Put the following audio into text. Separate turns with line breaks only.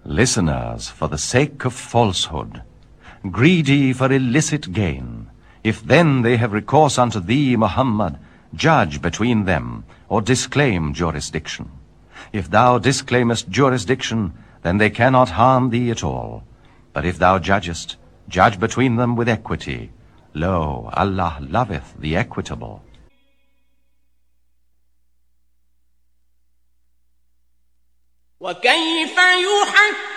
Listeners, for the sake of falsehood, greedy for illicit gain, if then they have recourse unto thee, Muhammad, judge between them, or disclaim jurisdiction. If thou disclaimest jurisdiction, then they cannot harm thee at all. But if thou judgest, judge between them with equity. Lo, Allah loveth the equitable.
وكيف